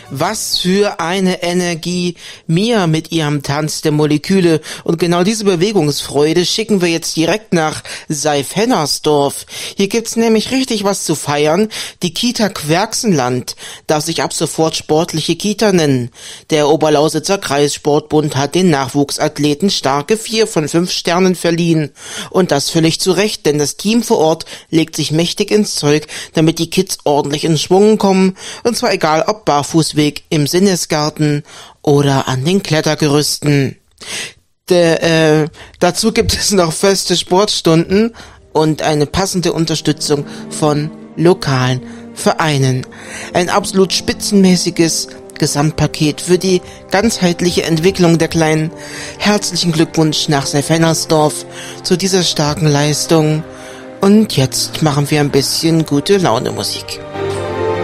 Was für eine Energie. Mia mit ihrem Tanz der Moleküle. Und genau diese Bewegungsfreude schicken wir jetzt direkt nach Seif-Hennersdorf. Hier gibt's nämlich richtig was zu feiern. Die Kita Querxenland darf sich ab sofort sportliche Kita nennen. Der Oberlausitzer Kreissportbund hat den Nachwuchsathleten starke 4 von 5 Sternen verliehen. Und das völlig zu Recht, denn das Team vor Ort legt sich mächtig ins Zeug, damit die Kids ordentlich in Schwung kommen. Und zwar egal ob Barfußweg im Sinnesgarten oder an den Klettergerüsten. Dazu gibt es noch feste Sportstunden und eine passende Unterstützung von lokalen Vereinen. Ein absolut spitzenmäßiges Gesamtpaket für die ganzheitliche Entwicklung der Kleinen. Herzlichen Glückwunsch nach Seif-Hennersdorf zu dieser starken Leistung. Und jetzt machen wir ein bisschen gute Laune Musik.